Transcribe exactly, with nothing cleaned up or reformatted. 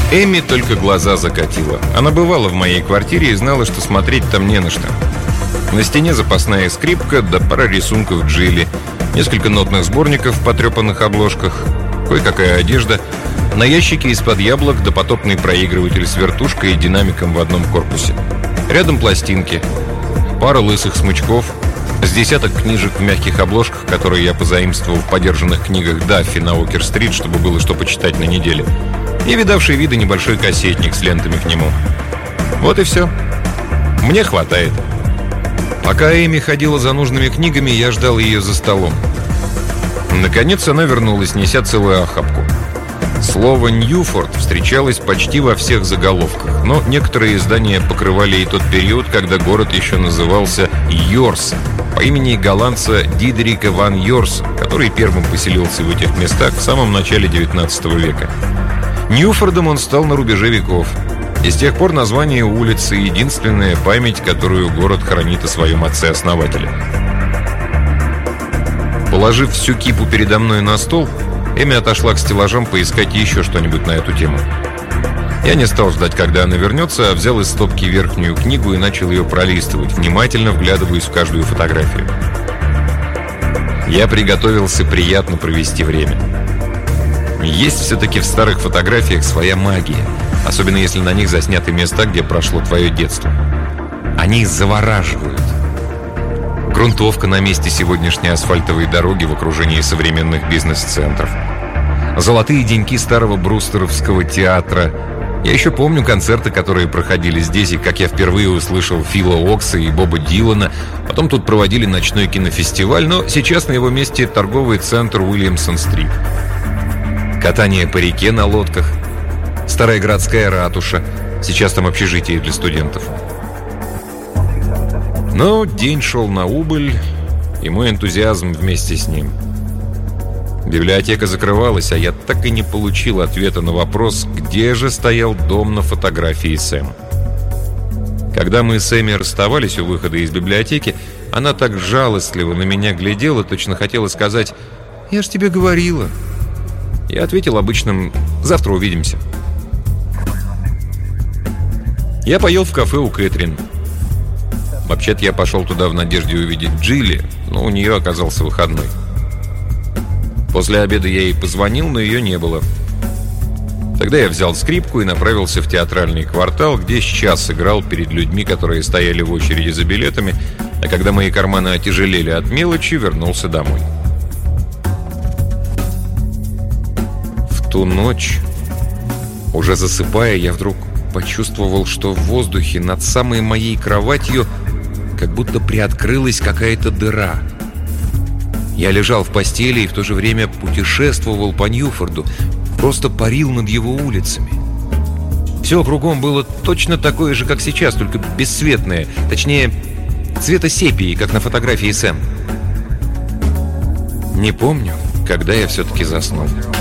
Эми только глаза закатила. Она бывала в моей квартире и знала, что смотреть там не на что. На стене запасная скрипка, да пара рисунков Джилли, несколько нотных сборников в потрепанных обложках, кое-какая одежда, на ящике из-под яблок допотопный проигрыватель с вертушкой и динамиком в одном корпусе. Рядом пластинки, пара лысых смычков, с десяток книжек в мягких обложках, которые я позаимствовал в подержанных книгах Даффи на Уокер-стрит, чтобы было что почитать на неделе, и видавший виды небольшой кассетник с лентами к нему. Вот и все. Мне хватает. Пока Эми ходила за нужными книгами, я ждал ее за столом. Наконец она вернулась, неся целую охапку. Слово «Ньюфорд» встречалось почти во всех заголовках, но некоторые издания покрывали и тот период, когда город еще назывался Йорс, по имени голландца Дидерика ван Йорса, который первым поселился в этих местах в самом начале девятнадцатого века. Ньюфордом он стал на рубеже веков. И с тех пор название улицы — единственная память, которую город хранит о своем отце-основателе. Положив всю кипу передо мной на стол, Эми отошла к стеллажам поискать еще что-нибудь на эту тему. Я не стал ждать, когда она вернется, а взял из стопки верхнюю книгу и начал ее пролистывать, внимательно вглядываясь в каждую фотографию. Я приготовился приятно провести время. Есть все-таки в старых фотографиях своя магия, особенно если на них засняты места, где прошло твое детство. Они завораживают. Грунтовка на месте сегодняшней асфальтовой дороги в окружении современных бизнес-центров. Золотые деньки старого брустеровского театра. Я еще помню концерты, которые проходили здесь, и как я впервые услышал Фила Окса и Боба Дилана. Потом тут проводили ночной кинофестиваль, но сейчас на его месте торговый центр Уильямсон-стрит. Катание по реке на лодках. Старая городская ратуша. Сейчас там общежитие для студентов. Но день шел на убыль, и мой энтузиазм вместе с ним. Библиотека закрывалась, а я так и не получил ответа на вопрос, где же стоял дом на фотографии Сэма. Когда мы с Эми расставались у выхода из библиотеки, она так жалостливо на меня глядела, точно хотела сказать: «Я ж тебе говорила». Я ответил обычным: «Завтра увидимся». Я поел в кафе у Кэтрин. Вообще-то я пошел туда в надежде увидеть Джилли, но у нее оказался выходной. После обеда я ей позвонил, но ее не было. Тогда я взял скрипку и направился в театральный квартал, где сейчас играл перед людьми, которые стояли в очереди за билетами, а когда мои карманы отяжелели от мелочи, вернулся домой. В ту ночь, уже засыпая, я вдруг почувствовал, что в воздухе над самой моей кроватью как будто приоткрылась какая-то дыра. Я лежал в постели и в то же время путешествовал по Ньюфорду, просто парил над его улицами. Все кругом было точно такое же, как сейчас, только бесцветное, точнее, цвета сепии, как на фотографии Сэм. Не помню, когда я все-таки заснул.